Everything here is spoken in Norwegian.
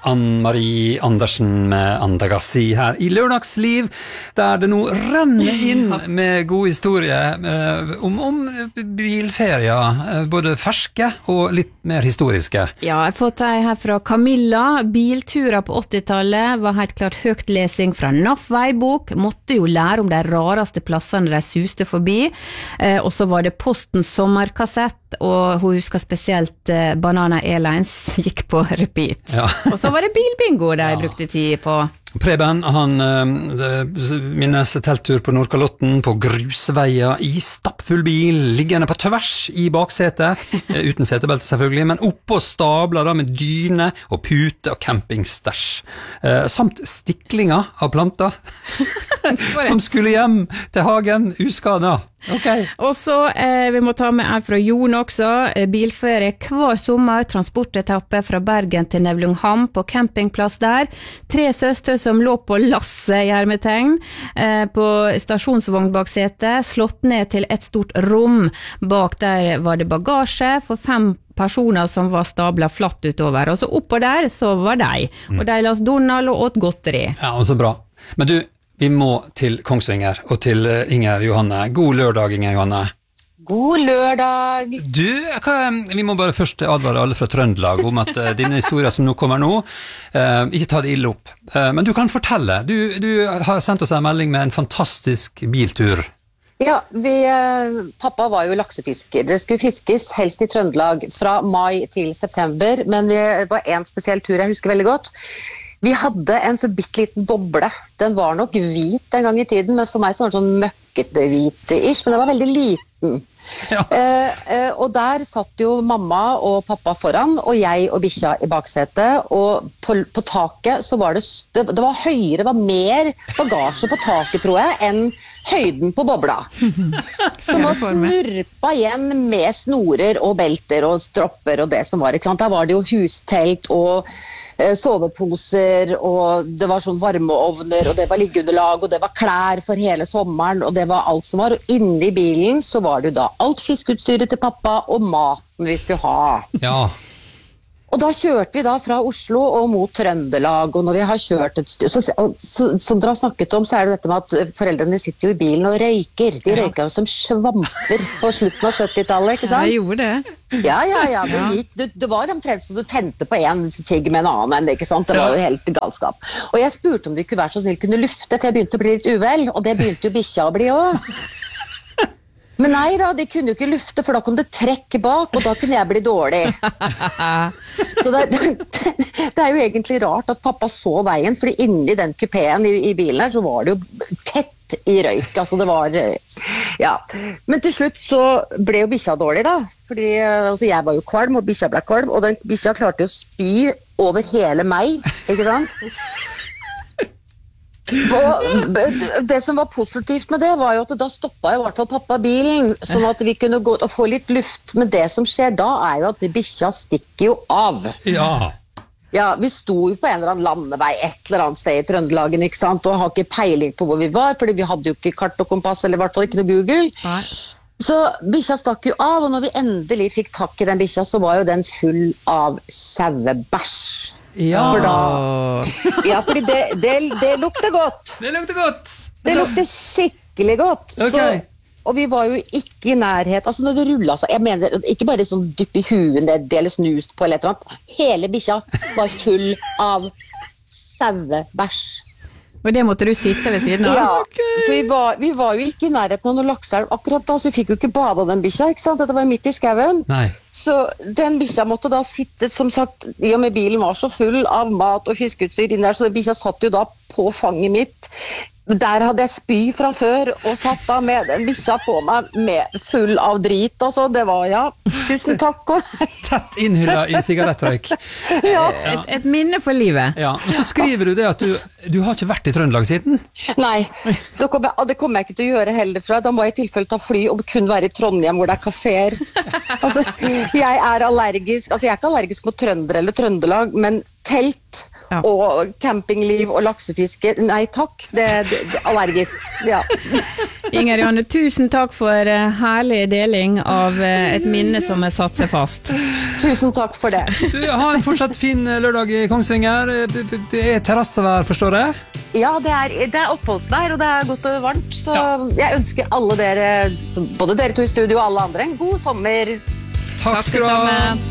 Ann-Marie Andersen med Andagassi her I Lørdagsliv, der det nå renner inn med god historie om bilferier, både ferske og litt mer historiske. Ja, jeg har fått ei her fra Camilla. Bilturer på 80-tallet var helt klart høgtlesing fra NAF veibok, måtte jo lære om de rareste plassene de suste forbi, og så var det Postens sommerkassett, og hun husker spesielt Banana Airlines gikk på repeat. Ja. Og så var det bilbingo de brukte tid på. Preben, han minnes telttur på Nordkalotten på grusveier I stappfull bil, liggende på tvers I baksetet, uten setebelte selvfølgelig, men oppå stabler da med dyne og pute og campingstæsj, samt stiklinger av planter, som skulle hjem til hagen uskada. Okay. Og så, vi må ta med her fra Jon også, bilferie hver sommer, transportetappe fra Bergen til Nevlungham på campingplass der, 3 søstre som lå på Lasse I hermetegn, på stasjonsvogn bak setet, slått ned til et stort rom, bak der var det bagasje for 5 personer som var stablet flatt utover, og så oppå der så var de, og de las Donald og åt godteri. Ja, og så bra. Men du, vi må til Kongsvinger og til Inger Johanne. God lørdag, Inger Johanne. God lørdag. Du, vi må bare først advare alle fra Trøndelag om at dine historier som nå kommer nå, ikke ta det ille opp. Men du kan fortelle. Du har sendt oss en melding med en fantastisk biltur. Ja, pappa var jo laksefisker. Det skulle fiskes helst I Trøndelag fra mai til september, men det var en spesiell tur jeg husker veldig godt. Vi hadde en så bitteliten boble. Den var nok hvit en gang I tiden, men for meg så var den sånn møkkete hvit-ish, men den var veldig liten. Ja. Og der satt jo mamma og pappa foran, og jeg og bikkja I baksetet, og på taket så var det var høyere, det var mer bagasje på taket, tror jeg, enn høyden på bobla. Så man snurpa igjen med snorer og belter og stropper og det som var, ikke sant? Der var det jo hustelt og soveposer, og det var sånn varmeovner, og det var liggeunderlag, og det var klær for hele sommeren, og det var alt som var, og inne I bilen så var det jo da alt fiskeutstyret til pappa og maten vi skulle ha. Ja. Og da kjørte vi da fra Oslo og mot Trøndelag, og når vi har kjørt et styr, som dere har snakket om, så det dette med at foreldrene sitter jo I bilen og røyker. De røyker jo som svamper på slutten av 70-tallet, ikke sant? Jeg gjorde det. Ja, det var omtrent så du tente på en sigg med en annen, ikke sant? Det var jo helt galskap. Og jeg spurte om de kunne være så snill kunne lufte, for jeg begynte å bli litt uvel, og det begynte jo bikkja å bli også. Men nei da, de kunne jo ikke lufte, for da kom det trekk bak, og da kunne jeg bli dårlig. Så det jo egentlig rart at pappa så veien, fordi inni den kupeen I bilen her, så var det jo tett I røyk. Altså det var, ja. Men til slutt så ble jo bikkja dårlig da, fordi altså jeg var jo kvalm, og bikkja ble kvalm, og den bikkja klarte å spy over hele meg, ikke sant? Og det som var positivt med det var jo at da stoppet I hvert fall pappa bilen sånn at vi kunne gå og få litt luft, men det som skjer da jo at bikkja stikker jo av. Ja, vi sto jo på en eller annen landevei et eller annet sted I Trøndelagen, ikke sant, og har ikke peiling på hvor vi var, fordi vi hadde jo ikke kart og kompass, eller I hvert fall ikke noe Google. Nei. Så bikkja stakk jo av, og når vi endelig fikk takk I den bikkja, så var jo den full av sauebæsj. Ja. Fordi det lukter godt. Det lukter godt. Det lukter skikkelig godt. Okay. Og vi var jo ikke I nærhet, altså når det rullet seg, jeg mener, ikke bare sånn dypp I huet, det eller snust på eller et eller annet, hele bikkja var full av sauebæsj. Og det måtte du sitte ved siden av? Ja, for vi var jo ikke I nærheten av noen lakseelv akkurat da, så vi fikk jo ikke bade den bikkja, ikke sant? Dette var midt I skauen. Nei. Så den bikkja måtte da sitte, som sagt, I og med bilen var så full av mat og fiskeutstyr inn der, så bikkja satt jo da på fanget mitt. Der hadde jeg spy fra før, og satt da med en bikkja på meg med full av drit, altså det var, ja, tusen takk. Tett innhyllet I sigarettrøyk. Ja. Et minne for livet. Ja, og så skriver du det at du har ikke vært I Trøndelag siden? Nei, det kommer jeg ikke til å gjøre heller fra. Da må jeg I tilfelle ta fly og kun være I Trondheim hvor det kaféer. Altså, jeg allergisk, altså jeg ikke allergisk mot trønder eller Trøndelag, men telt og campingliv og laksefiske. Nei takk, det er allergisk. Ja. Inger Janne, tusen takk for herlig deling av et minne som satt seg fast. Tusen takk for det. Du, ha en fortsatt fin lørdag i Kongsvinger. Det terrassevær, forstår jeg? Ja, det er oppholdsvær, og det er godt og varmt. Så jeg ønsker alle dere, både dere to i studio og alle andre, en god sommer. Takk skal du ha.